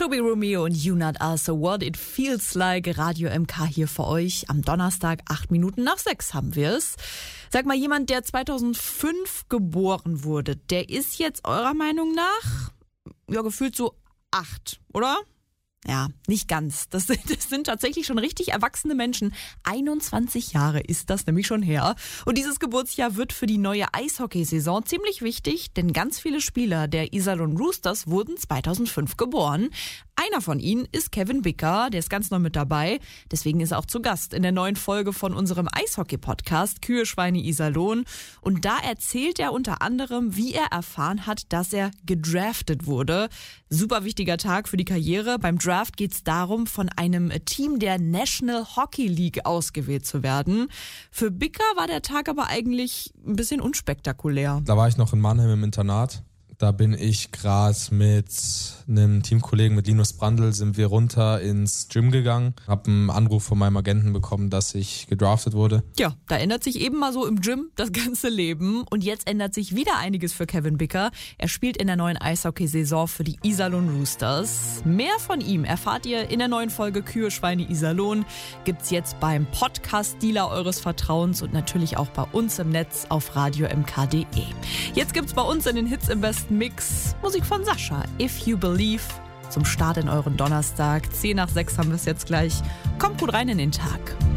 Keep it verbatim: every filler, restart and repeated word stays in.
Toby Romeo und You Not Us, So What It Feels Like. Radio M K hier für euch. Am Donnerstag, acht Minuten nach sechs haben wir es. Sag mal, jemand, der zweitausendfünf geboren wurde, der ist jetzt eurer Meinung nach, ja, gefühlt so acht, oder? Ja, nicht ganz. Das sind, das sind tatsächlich schon richtig erwachsene Menschen. einundzwanzig Jahre ist das nämlich schon her. Und dieses Geburtsjahr wird für die neue Eishockeysaison ziemlich wichtig, denn ganz viele Spieler der Iserlohn Roosters wurden zweitausendfünf geboren. Einer von ihnen ist Kevin Bicker, der ist ganz neu mit dabei. Deswegen ist er auch zu Gast in der neuen Folge von unserem Eishockey-Podcast Kühe, Schweine, Iserlohn. Und da erzählt er unter anderem, wie er erfahren hat, dass er gedraftet wurde. Super wichtiger Tag für die Karriere. Beim Draft geht es darum, von einem Team der National Hockey League ausgewählt zu werden. Für Bicker war der Tag aber eigentlich ein bisschen unspektakulär. Da war ich noch in Mannheim im Internat. Da bin ich gerade mit einem Teamkollegen, mit Linus Brandl, sind wir runter ins Gym gegangen. Hab einen Anruf von meinem Agenten bekommen, dass ich gedraftet wurde. Ja, da ändert sich eben mal so im Gym das ganze Leben. Und jetzt ändert sich wieder einiges für Kevin Bicker. Er spielt in der neuen Eishockeysaison für die Iserlohn Roosters. Mehr von ihm erfahrt ihr in der neuen Folge Kühe, Schweine, Iserlohn. Gibt's jetzt beim Podcast-Dealer eures Vertrauens und natürlich auch bei uns im Netz auf radio m k punkt d e. Jetzt gibt's bei uns in den Hits im besten Mix Musik von Sascha, If You Believe, zum Start in euren Donnerstag. zehn nach sechs haben wir es jetzt gleich. Kommt gut rein in den Tag.